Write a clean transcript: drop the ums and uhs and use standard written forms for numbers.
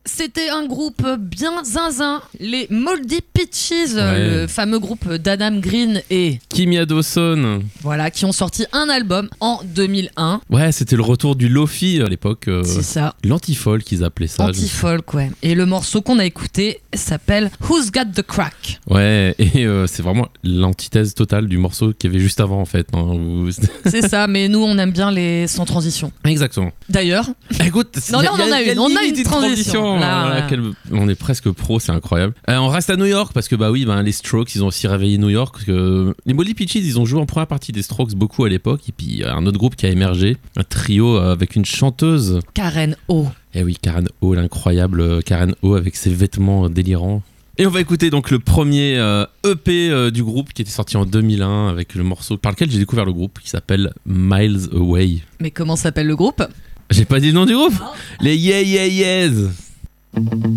C'était un groupe bien zinzin, les Moldy Peaches, le fameux groupe d'Adam Green et Kimya Dawson. Voilà, qui ont sorti un album en 2001. Ouais, c'était le retour du Lofi à l'époque. C'est ça. L'anti-folk, ils appelaient ça. Anti-folk, ouais. Et le morceau qu'on a écouté s'appelle Who's Got the Crack. Ouais, et c'est vraiment l'antithèse totale du morceau qu'il y avait juste avant, en fait. C'est ça, mais nous, on aime bien les sans transition. Exactement. D'ailleurs... Écoute, on en a une transition. Là, on est presque pro, c'est incroyable. On reste à New York parce que les Strokes, ils ont aussi réveillé New York. Parce que les Moldy Peaches, ils ont joué en première partie des Strokes beaucoup à l'époque. Et puis il y a un autre groupe qui a émergé, un trio avec une chanteuse. Karen O. Eh oui, Karen O, l'incroyable Karen O avec ses vêtements délirants. Et on va écouter donc le premier EP du groupe qui était sorti en 2001 avec le morceau par lequel j'ai découvert le groupe qui s'appelle Miles Away. Mais comment s'appelle le groupe ? J'ai pas dit le nom du groupe ? Les Yeah Yeah Yeahs.